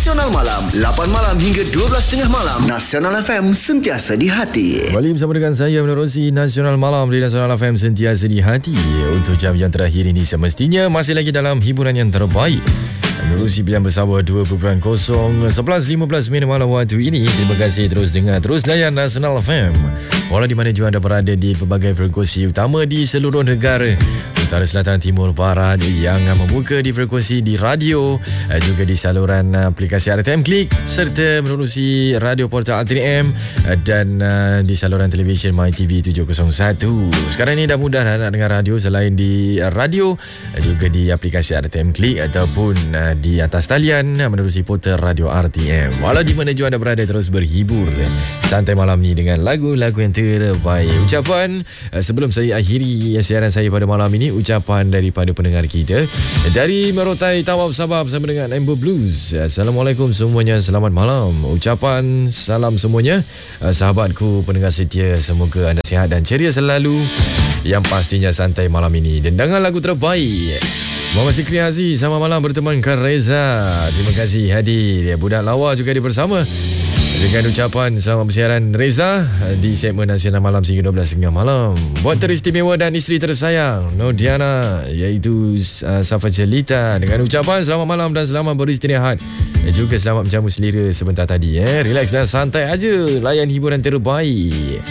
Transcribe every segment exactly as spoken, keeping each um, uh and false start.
Nasional Malam, lapan malam hingga dua belas tiga puluh malam. Nasional F M sentiasa di hati. Kembali bersama dengan saya menerusi Nasional Malam di Nasional F M sentiasa di hati. Untuk jam yang terakhir ini semestinya masih lagi dalam hiburan yang terbaik. Menerusi pilihan bersama dua kosong kosong sebelas lima belas minit malam waktu ini. Terima kasih terus dengar, terus layan Nasional F M. Walau di mana juga anda berada di pelbagai frekuensi utama di seluruh negara, utara, selatan, timur, barat, yang membuka di frekuensi di radio, juga di saluran aplikasi R T M Klik, serta menerusi radio portal R T M dan di saluran televisyen My T V tujuh kosong satu. Sekarang ini dah mudah nak dengar radio selain di radio, juga di aplikasi R T M Klik ataupun di atas talian menerusi portal radio R T M. Walau di mana juga anda berada, terus berhibur santai malam ni dengan lagu-lagu yang terbaik. Ucapan sebelum saya akhiri siaran saya pada malam ini, ucapan daripada pendengar kita dari Merotai Tawab Sabah bersama dengan Amber Blues. Assalamualaikum semuanya, selamat malam. Ucapan salam semuanya, sahabatku pendengar setia, semoga anda sihat dan ceria selalu, yang pastinya santai malam ini. Dan dengan lagu terbaik Muhammad Sikri Aziz, selamat malam bertemankan Reza. Terima kasih hadir. Budak lawa juga dia bersama dengan ucapan selamat bersiaran Reza di segmen Nasional Malam sehingga dua belas tiga puluh malam. Buat teristimewa dan isteri tersayang Nordiana, iaitu uh, Safa Jelita, dengan ucapan selamat malam dan selamat beristirahat. Dan juga selamat menjamu selera sebentar tadi. Eh. Relax dan santai aja, layan hiburan terbaik.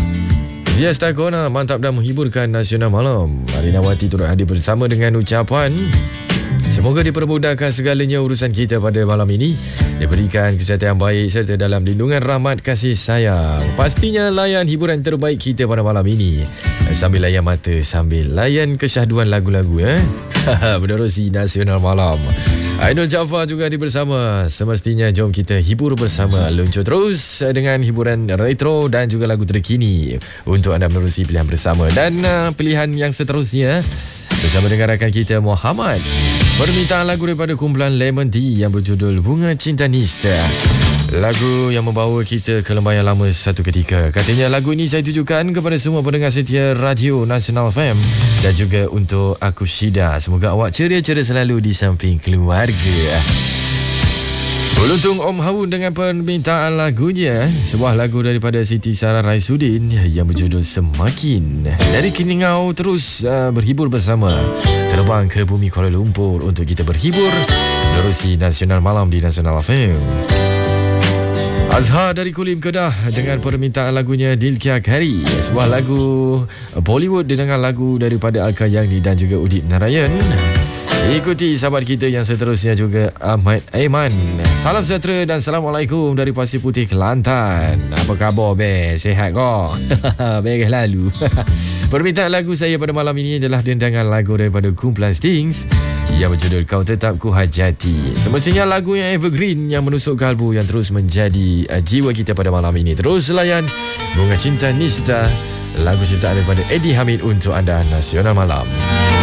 Zia Stakona mantap dan menghiburkan Nasional Malam. Marina Wati turut hadir bersama dengan ucapan semoga dipermudahkan segalanya urusan kita pada malam ini, diberikan kesihatan yang baik serta dalam lindungan rahmat kasih sayang. Pastinya layan hiburan terbaik kita pada malam ini sambil layan mata, sambil layan kesyahduan lagu-lagu eh. Menerusi Nasional Malam. Ainul Jaafar juga di bersama. Semestinya jom kita hibur bersama. Luncur terus dengan hiburan retro dan juga lagu terkini untuk anda menerusi pilihan bersama. Dan uh, pilihan yang seterusnya bersama dengan rakan kita Muhammad. Permintaan lagu daripada kumpulan Lemon Tea yang berjudul Bunga Cinta Nista. Lagu yang membawa kita ke lembah yang lama satu ketika. Katanya lagu ini saya tujukan kepada semua pendengar setia Radio Nasional F M dan juga untuk aku Syida. Semoga awak ceria-ceria selalu di samping keluarga. Beruntung Om Hawun dengan permintaan lagunya, sebuah lagu daripada Siti Sarah Raisuddin yang berjudul Semakin. Dari Keningau terus uh, berhibur bersama, terbang ke bumi Kuala Lumpur untuk kita berhibur menerusi Nasional Malam di Nasional F M. Azhar dari Kulim Kedah dengan permintaan lagunya Dilkia Kari, sebuah lagu Bollywood dengan lagu daripada Alka Yani dan juga Udit Narayan. Ikuti sahabat kita yang seterusnya juga Ahmad Aiman. Salam sejahtera dan Assalamualaikum dari Pasir Putih, Kelantan. Apa khabar be? Sihat kau? Beres lalu. Permintaan lagu saya pada malam ini adalah dendangan lagu daripada kumpulan Stings yang berjudul Kau Tetap Ku Hajati. Semestinya lagu yang evergreen yang menusuk kalbu, yang terus menjadi uh, jiwa kita pada malam ini. Terus layan Bunga Cinta Nista, lagu ciptaan daripada Eddie Hamid untuk anda Nasional Malam.